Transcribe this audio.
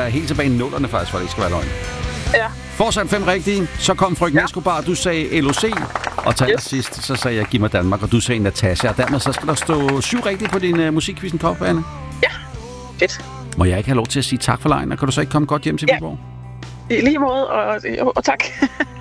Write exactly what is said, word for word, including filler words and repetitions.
er helt tilbage i nullerne faktisk, for det ikke skal være løgn. Ja. Fortsat fem rigtige. Så kom Frøken Ja. Escobar, du sagde L O C. Og til Yes. sidst, så sagde jeg Giv mig Danmark, og du sagde Natasha. Og dermed så skal der stå syv rigtige på din uh, musikquizzen kop, Anne. Ja, fedt. Må jeg ikke have lov til at sige tak for lejen, og kan du så ikke komme godt hjem til Ja. Viborg? I lige måde, og, og, og tak.